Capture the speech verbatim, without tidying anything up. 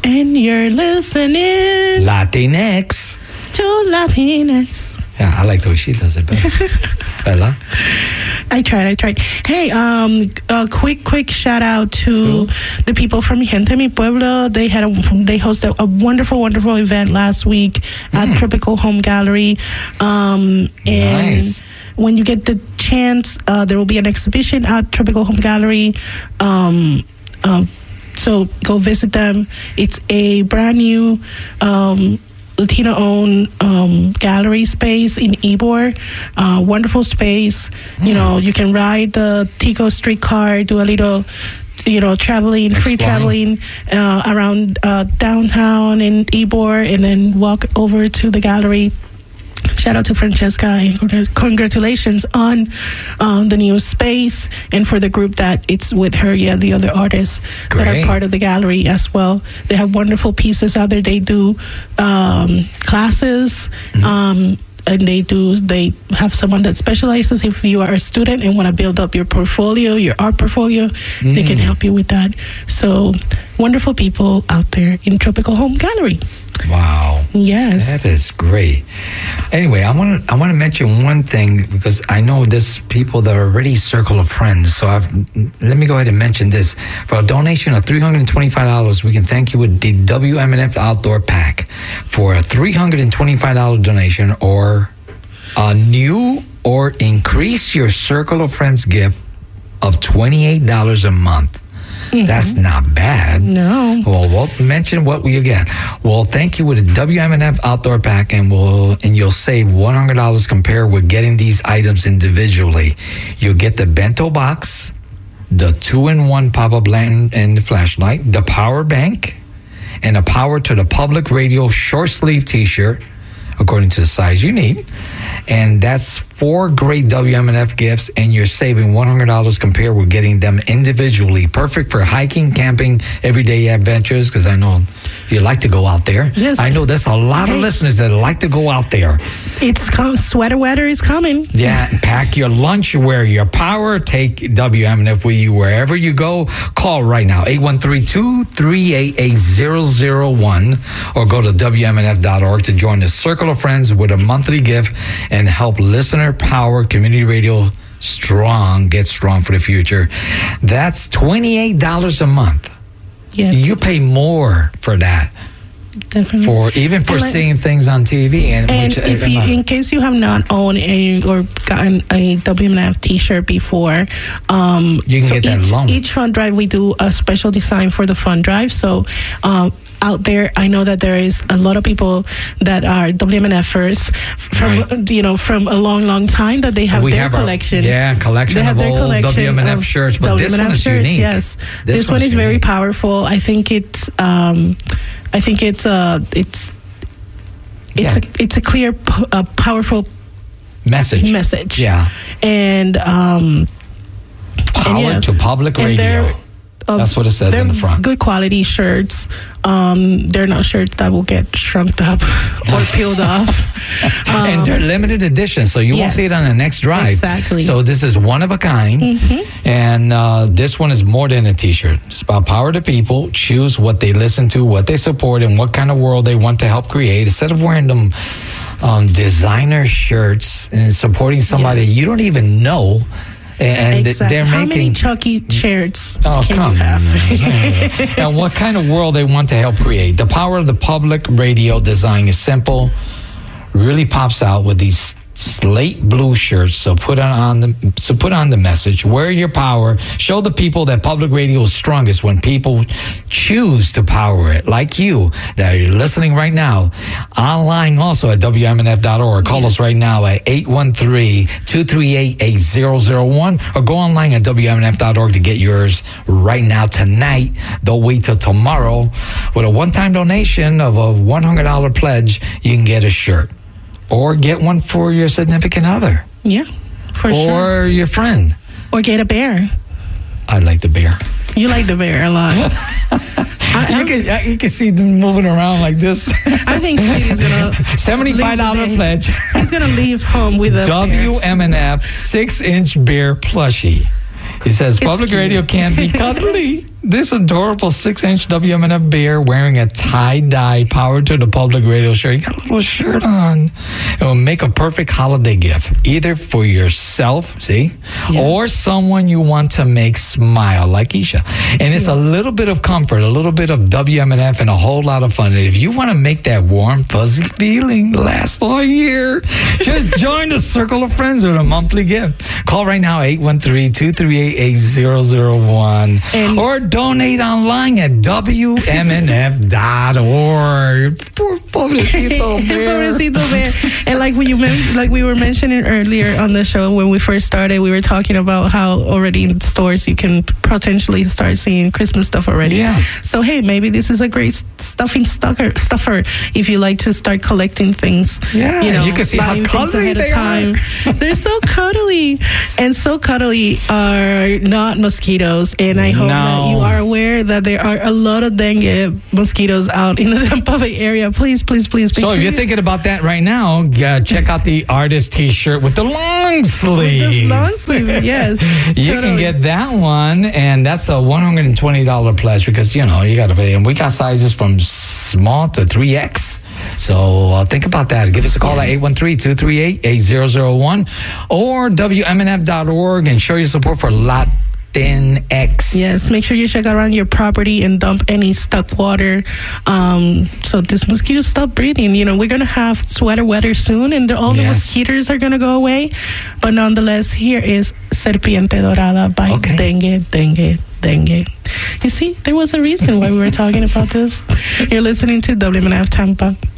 And you're listening Latinx to Latinx. Yeah, I like the way she does it better. Bella? I tried, I tried. Hey, um, a quick, quick shout out to Two. the people from Gente Mi Pueblo. They had a, they hosted a wonderful, wonderful event last week at mm. Tropical Home Gallery. Um, and nice. When you get the chance, uh, there will be an exhibition at Tropical Home Gallery. Um, um, so go visit them. It's a brand new, um, Latino-owned um, gallery space in Ybor. Uh, wonderful space. Mm. You know, you can ride the Tico streetcar, do a little, you know, traveling, Exploring. free traveling uh, around uh, downtown in Ybor, and then walk over to the gallery. Shout out to Francesca and congratulations on um, the new space, and for the group that it's with her, yeah, the other artists Great. that are part of the gallery as well. They have wonderful pieces out there. They do um, classes, mm-hmm. um, and they do. They have someone that specializes. If you are a student and want to build up your portfolio, your art portfolio, mm. they can help you with that. So wonderful people out there in Tropical Home Gallery. Wow. Yes. That is great. Anyway, I want to I want to mention one thing, because I know there's people that are already Circle of Friends. So I've, let me go ahead and mention this. For a donation of three hundred twenty-five dollars, we can thank you with the W M N F Outdoor Pack for a three hundred twenty-five dollars donation, or a new or increase your Circle of Friends gift of twenty-eight dollars a month. Mm-hmm. That's not bad. No. Well, we'll mention what you get. Well, thank you with a W M N F Outdoor Pack, and we'll and you'll save one hundred dollars compared with getting these items individually. You'll get the bento box, the two-in-one pop-up lantern and the flashlight, the power bank, and a power to the public radio short sleeve T-shirt, according to the size you need. And that's four great W M N F gifts, and you're saving one hundred dollars compared with getting them individually. Perfect for hiking, camping, everyday adventures, because I know you like to go out there. Yes. I know there's a lot of listeners that like to go out there. It's com- sweater weather is coming. Yeah, pack your lunch, wear your power, take W M N F with you wherever you go. Call right now, eight one three, two three eight, eight zero zero one, or go to W M N F dot org to join the Circle of Friends with a monthly gift and help listener power community radio strong, get strong for the future. That's twenty-eight dollars a month. Yes. You pay more for that. Definitely. For even for and seeing like, things on T V, and, and which, if you, in case you have not owned a or gotten a W M N F T-shirt before, um, you can so get that each, loan. Each fund drive, we do a special design for the fund drive. So. Um, out there, I know that there is a lot of people that are W M N Fers from right. you know from a long, long time that they have we their have collection. Our, yeah, collection they have of their old collection W M N F shirts, but W M N F this one is shirts, unique. Yes, this, this one is unique. very powerful. I think it's, um, I think it's, uh, it's, it's yeah. a, it's a clear, p- uh, powerful message. Message. Yeah, and um, power and yeah, to public radio. Uh, That's what it says in the front. Good quality shirts. Um, they're not shirts that will get shrunk up or peeled off. Um, and they're limited edition, so you yes, won't see it on the next drive. Exactly. So this is one of a kind. Mm-hmm. And uh, this one is more than a T-shirt. It's about power to people. Choose what they listen to, what they support, and what kind of world they want to help create. Instead of wearing them um, designer shirts and supporting somebody yes. you don't even know. And exactly. they're How making many Chucky shirts oh, can come you have? And what kind of world they want to help create. The power of the public radio design is simple, really pops out with these slate blue shirts. So put on the so put on the message. Wear your power. Show the people that public radio is strongest when people choose to power it, like you that are listening right now. Online also at W M N F dot org. Call yes. us right now at eight one three, two three eight, eight zero zero one, or go online at W M N F dot org to get yours right now tonight. Don't wait till tomorrow. With a one-time donation of a one hundred dollars pledge, you can get a shirt. Or get one for your significant other. Yeah, for or sure. Or your friend. Or get a bear. I like the bear. You like the bear a lot. I, you, can, you can see them moving around like this. I think Sweetie's going to... seventy-five dollars pledge. He's going to leave home with a W M N F six-inch bear plushie. He says, public radio can't be cuddly. this adorable six-inch W M N F bear wearing a tie-dye Power to the Public radio shirt. You got a little shirt on. It will make a perfect holiday gift, either for yourself, see, yes. or someone you want to make smile, like Isha. And it's yeah. a little bit of comfort, a little bit of W M N F, and a whole lot of fun. And if you want to make that warm, fuzzy feeling last all year, just join the circle of friends with a monthly gift. Call right now, eight one three, two three eight, eight zero zero one. And or donate online at W M N F dot org. Poor pobrecito bear. Pobrecito bear. And like we, you men- like we were mentioning earlier on the show when we first started, we were talking about how already in stores you can potentially start seeing Christmas stuff already. Yeah. So hey, maybe this is a great stuffing stucker, stuffer if you like to start collecting things. Yeah, you know, you can see how cuddly they are. They're so cuddly, and so cuddly are not mosquitoes. And I hope no. that you are aware that there are a lot of dengue mosquitoes out in the Tampa Bay area. Please, please, please. So sure if you're you- thinking about that right now, uh, check out the artist T-shirt with the long sleeves. With the long sleeve, yes. You totally. can get that one, and that's a one hundred twenty dollars pledge because, you know, you got to pay. And we got sizes from small to three X. So uh, think about that. Give us a call yes. at eight one three, two three eight, eight zero zero one or W M N F dot org and show your support for Latinx. Yes, make sure you check around your property and dump any stuck water um, so this mosquitoes stop breeding. You know, we're going to have sweater weather soon and the, all yes. the mosquitoes are going to go away. But nonetheless, here is Serpiente Dorada by okay. Dengue, Dengue, Dengue. You see, there was a reason why we were talking about this. You're listening to W M N F Tampa.